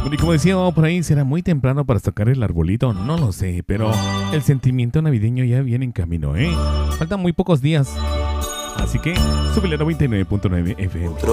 Bueno, y como decía por ahí, será muy temprano para sacar el arbolito, no lo sé, pero el sentimiento navideño ya viene en camino, ¿eh? Faltan muy pocos días. Así que, súbele a 99.9 FM.